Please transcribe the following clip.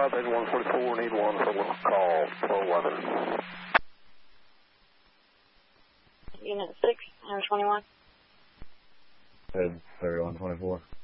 South Edge 144, need one for call for weather. Unit 6, 21. Head 3124.